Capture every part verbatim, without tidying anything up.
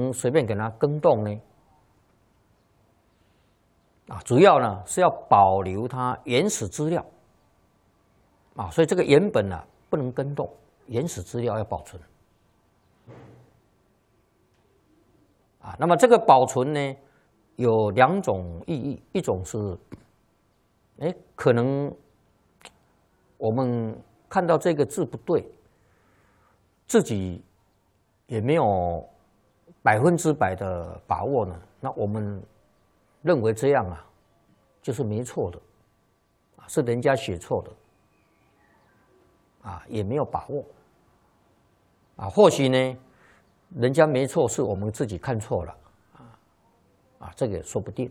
能随便给它更动呢？啊，主要呢是要保留它原始资料啊，所以这个原本呢不能更动，原始资料要保存啊。那么这个保存呢有两种意义，一种是，哎，可能我们看到这个字不对，自己也没有百分之百的把握呢，那我们认为这样啊，就是没错的，啊，是人家写错的，啊，也没有把握，啊，或许呢，人家没错，是我们自己看错了，啊，啊，这个也说不定，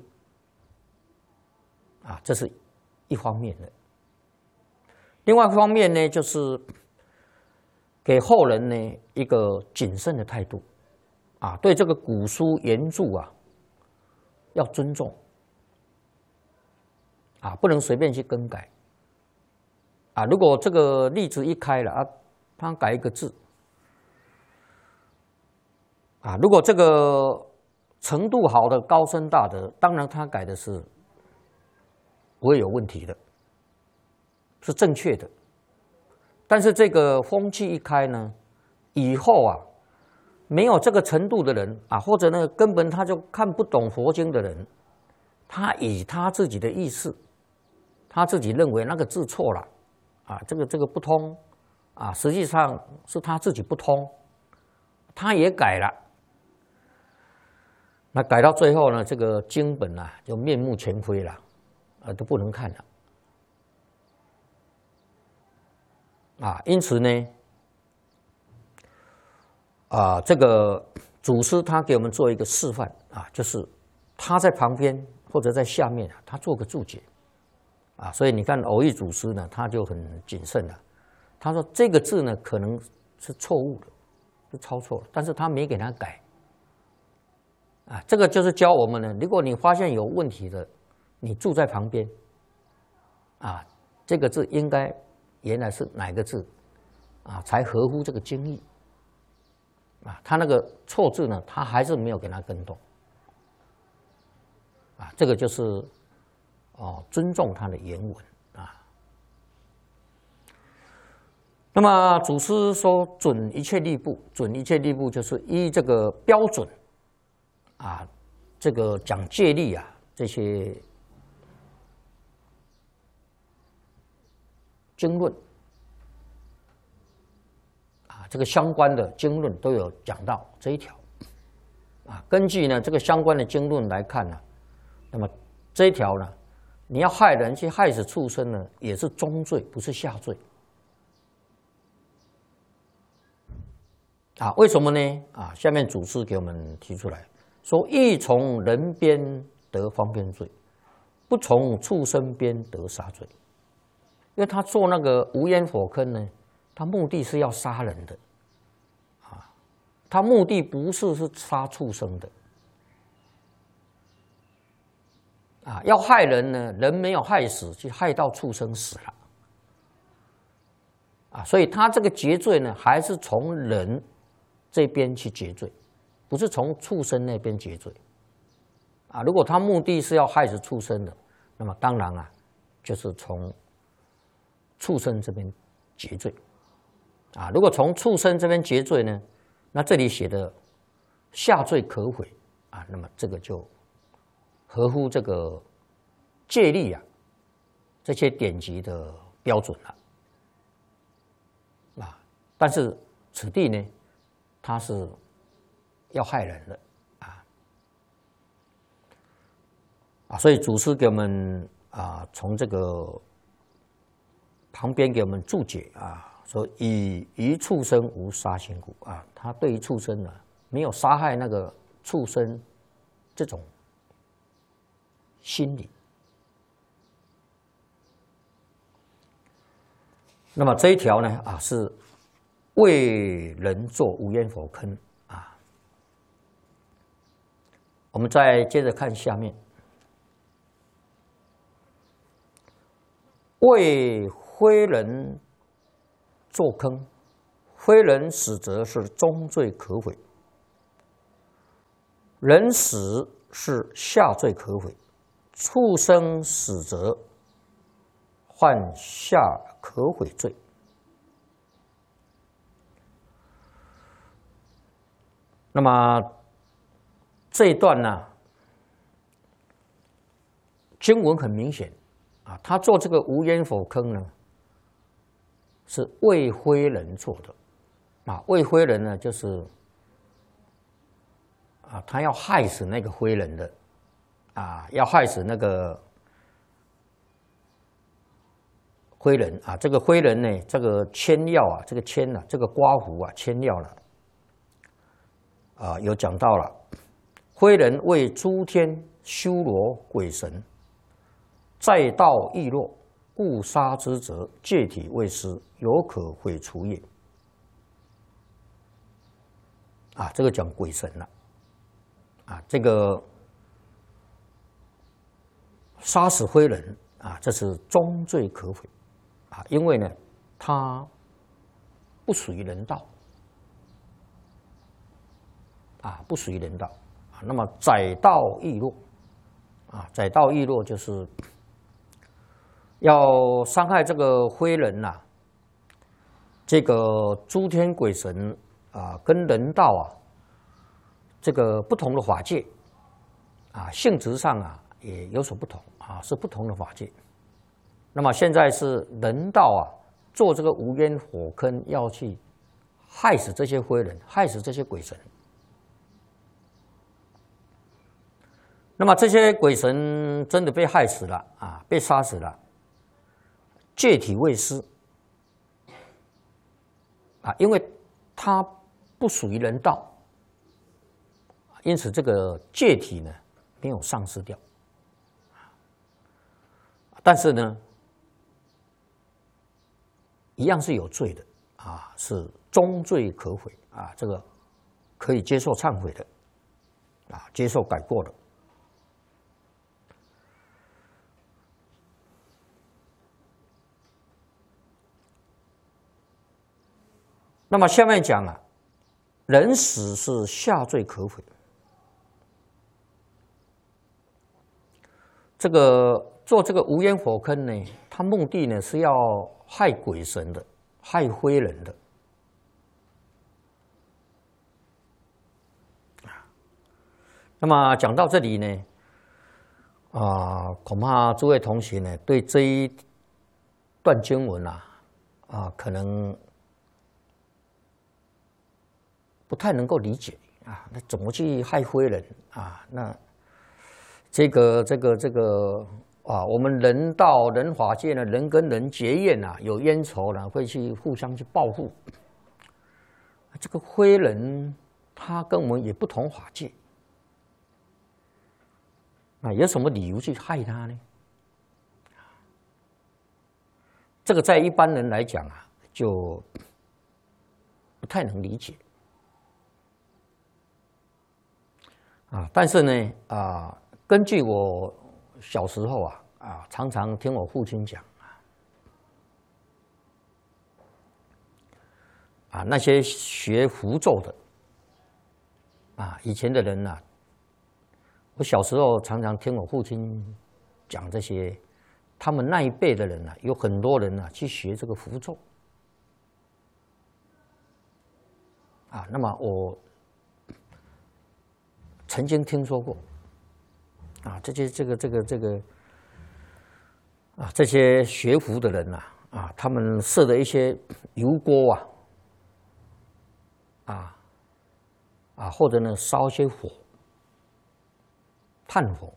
啊，这是一方面的。另外一方面呢，就是给后人呢一个谨慎的态度，啊，对这个古书原著啊。要尊重啊，不能随便去更改啊。如果这个例子一开了啊，他改一个字啊，如果这个程度好的高僧大德，当然他改的是不会有问题的，是正确的。但是这个风气一开呢，以后啊，没有这个程度的人啊，或者呢根本他就看不懂佛经的人，他以他自己的意思，他自己认为那个字错了，啊，这个这个不通，啊，实际上是他自己不通，他也改了，那改到最后呢，这个经本啊就面目全非了，啊，都不能看了，啊，因此呢。啊，这个祖师他给我们做一个示范啊，就是他在旁边或者在下面啊，他做个注解啊，所以你看偶益祖师呢，他就很谨慎了。他说这个字呢可能是错误的，是抄错了，但是他没给他改啊。这个就是教我们呢，如果你发现有问题的，你住在旁边啊，这个字应该原来是哪个字啊，才合乎这个经义。啊，他那个错字呢，他还是没有给他更动，啊，这个就是哦尊重他的原文啊。那么祖师说准一切力部，准一切力部就是依这个标准啊，这个讲戒律啊这些经论。这个相关的经论都有讲到这一条，啊，根据呢这个相关的经论来看呢，那么这一条呢，你要害人去害死畜生呢，也是中罪，不是下罪。啊，为什么呢？啊，下面祖师给我们提出来说：欲从人边得方便罪，不从畜生边得杀罪。因为他做那个无烟火坑呢。他目的是要杀人的，啊，他目的不是是杀畜生的，啊，要害人呢，人没有害死，就害到畜生死了，啊，所以他这个结罪呢，还是从人这边去结罪，不是从畜生那边结罪，啊，如果他目的是要害死畜生的，那么当然啊，就是从畜生这边结罪。啊，如果从畜生这边结罪呢，那这里写的下罪可悔啊，那么这个就合乎这个戒律啊这些典籍的标准了啊。但是此地呢，它是要害人的啊啊，所以祖师给我们啊从这个旁边给我们注解啊。说以于畜生无杀心故啊，他对于畜生呢没有杀害那个畜生这种心理。那么这一条呢啊是为人做无烟火坑啊。我们再接着看下面，为非人做坑，非人死则是终罪可悔。 人死是下罪可悔，畜生死则犯下可悔罪。那么这一段呢，经文很明显啊，他做这个无烟火坑呢，是为非人做的啊。为非人呢，就是啊，他要害死那个非人的啊，要害死那个非人啊。这个非人呢，这个签要啊，这个签啊，这个刮胡啊，签要了啊，有讲到了，非人为诸天修罗鬼神，再道亦弱，故杀之则戒体未失，有可毁除也。啊，这个讲鬼神了。啊，这个杀死非人啊，这是终罪可悔啊，因为呢，他不属于人道啊，不属于人道啊。那么载道亦弱啊，载道亦弱就是要伤害这个非人呐、啊，这个诸天鬼神啊，跟人道啊。这个不同的法界啊，性质上啊也有所不同啊，是不同的法界。那么现在是人道啊，做这个无烟火坑，要去害死这些非人，害死这些鬼神。那么这些鬼神真的被害死了啊，被杀死了，戒体未失啊，因为它不属于人道。因此，这个戒体呢没有丧失掉，但是呢，一样是有罪的啊，是终罪可悔啊，这个可以接受忏悔的啊，接受改过的。那么下面讲啊，人死是下罪可悔。这个做这个无烟火坑呢，它目的呢是要害鬼神的，害非人的。那么讲到这里呢，啊，恐怕诸位同学呢对这一段经文啊，啊，可能不太能够理解啊，那怎么去害非人啊？那这个这个这个啊，我们人道人法界呢，人跟人结怨啊，有冤仇呢，会去互相去报复。这个非人他跟我们也不同法界，那有什么理由去害他呢？这个在一般人来讲啊，就不太能理解啊。但是呢，啊。根据我小时候啊啊，常常听我父亲讲啊，啊那些学符咒的啊，以前的人呐、啊，我小时候常常听我父亲讲这些，他们那一辈的人呐、啊，有很多人呐、啊、去学这个符咒啊。那么我曾经听说过。啊，这些这个这个这个啊，这些学符的人呐、啊，啊，他们设的一些油锅啊，啊啊，或者呢烧一些火，炭火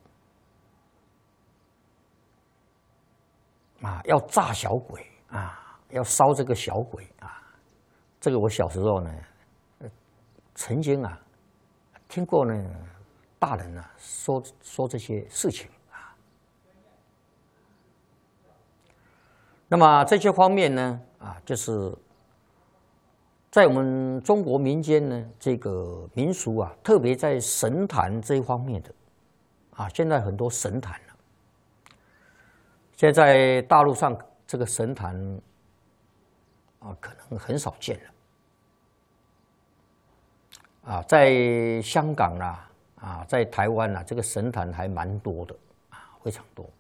啊，要炸小鬼啊，要烧这个小鬼啊。这个我小时候呢，曾经啊听过呢。大人啊，说说这些事情啊，那么这些方面呢，啊，就是在我们中国民间呢，这个民俗啊，特别在神坛这一方面的，啊，现在很多神坛了，现在在大陆上这个神坛啊，可能很少见了，啊，在香港啦。 啊，在台湾啊，这个神坛还蛮多的啊，非常多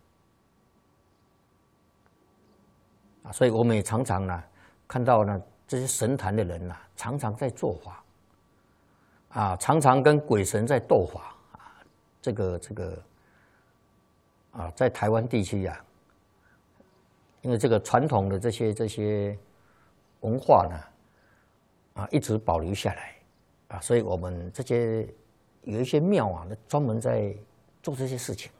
啊，所以我们也常常呢看到呢这些神坛的人呐、啊，常常在做法啊，常常跟鬼神在斗法啊，这个这个啊，在台湾地区啊，因为这个传统的这些这些文化呢啊，一直保留下来啊，所以我们这些有一些庙啊，专门在做这些事情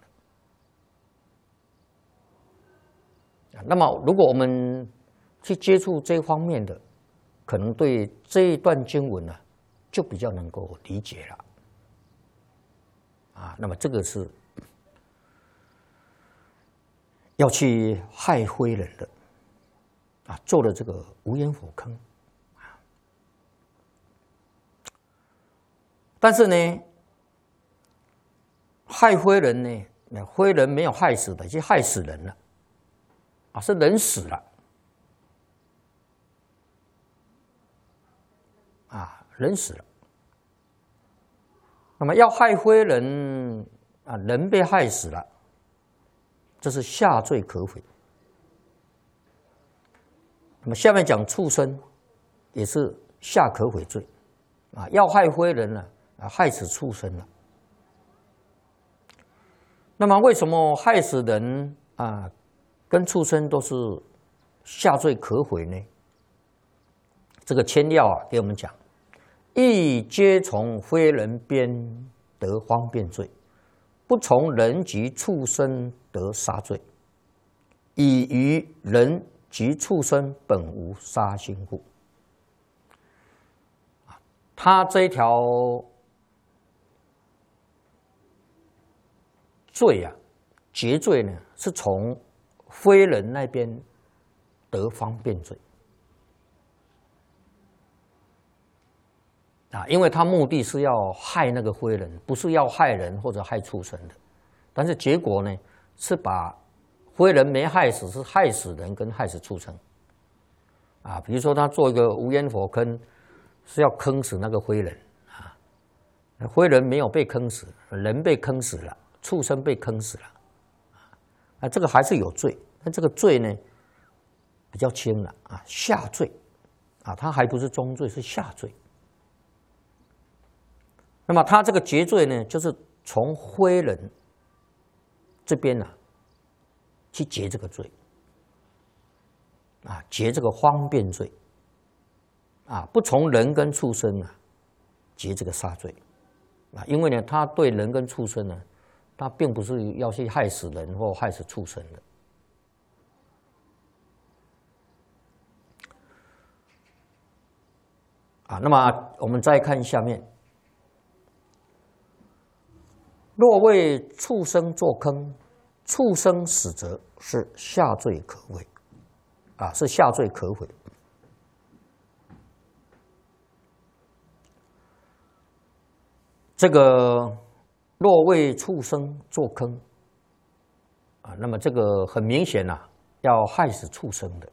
的。那么，如果我们去接触这方面的，可能对这一段经文呢、啊，就比较能够理解了。啊，那么这个是要去害灰人的啊，做了这个无烟火坑啊。但是呢，害灰人呢，那灰人没有害死的，就害死人了啊，是人死了啊，人死了。那么要害灰人啊，人被害死了，这是下罪可悔。那么下面讲畜生，也是下可悔罪啊，要害灰人了啊，害死畜生了。那么为什么害死人啊，跟畜生都是下罪可悔呢？这个签要啊，给我们讲。亦皆从非人边得方便罪，不从人及畜生得杀罪，以于人及畜生本无杀心故。他这一条罪啊，结罪呢，是从非人那边得方便罪。啊，因为他目的是要害那个灰人，不是要害人或者害畜生的，但是结果呢，是把灰人没害死，是害死人跟害死畜生。啊，比如说他做一个无烟火坑，是要坑死那个灰人啊，灰人没有被坑死，人被坑死了，畜生被坑死了，啊，这个还是有罪，但这个罪呢比较轻了啊，下罪啊，他还不是中罪，是下罪。那么他这个结罪呢，就是从灰人这边呢、啊、去结这个罪，啊，结这个方便罪，啊，不从人跟畜生啊结这个杀罪，啊，因为呢，他对人跟畜生呢，他并不是要去害死人或害死畜生的。啊，那么我们再看下面。若为畜生作坑，畜生死则是下罪可悔，啊，是下罪可悔。这个若为畜生作坑，啊，那么这个很明显呐、啊，要害死畜生的，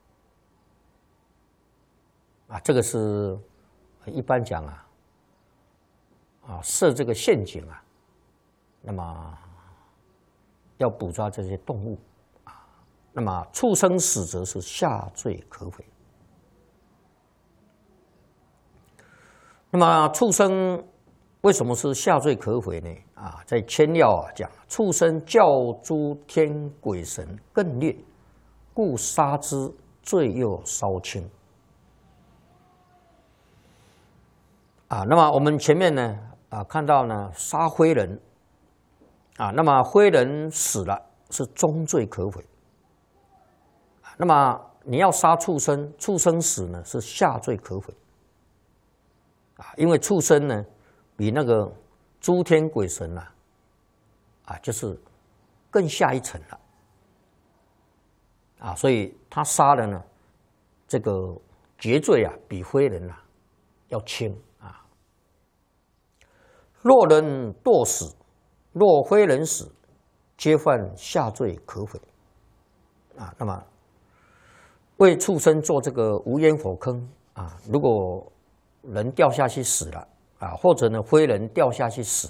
啊，这个是一般讲啊，啊，设这个陷阱啊。那么要捕捉这些动物啊，那么畜生死则是下罪可悔。那么畜生为什么是下罪可悔呢？啊，在签要啊讲，畜生较诸天鬼神更劣，故杀之罪又稍轻。啊，那么我们前面呢啊看到呢杀灰人。啊，那么灰人死了是中罪可悔，那么你要杀畜生，畜生死呢是下罪可悔，啊，因为畜生呢比那个诸天鬼神呐，啊，就是更下一层了，啊，所以他杀了呢，这个结罪啊比灰人啊要轻啊。若人堕死。若非人死，皆犯下罪可悔，啊，那么为畜生做这个无烟火坑啊，如果人掉下去死了啊，或者呢非人掉下去死